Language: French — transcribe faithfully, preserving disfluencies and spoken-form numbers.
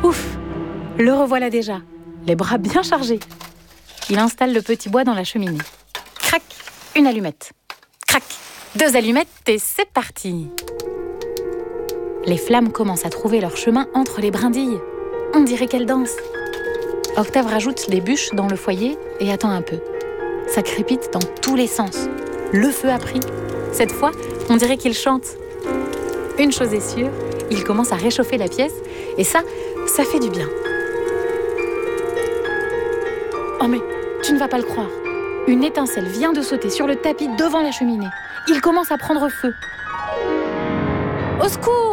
Ouf, le revoilà déjà, les bras bien chargés. Il installe le petit bois dans la cheminée. Crac, une allumette. Crac, deux allumettes et c'est parti. Les flammes commencent à trouver leur chemin entre les brindilles. On dirait qu'elles dansent. Octave rajoute des bûches dans le foyer et attend un peu. Ça crépite dans tous les sens. Le feu a pris. Cette fois, on dirait qu'il chante. Une chose est sûre, il commence à réchauffer la pièce et ça, ça fait du bien. Oh mais, tu ne vas pas le croire. Une étincelle vient de sauter sur le tapis devant la cheminée. Il commence à prendre feu. Au secours!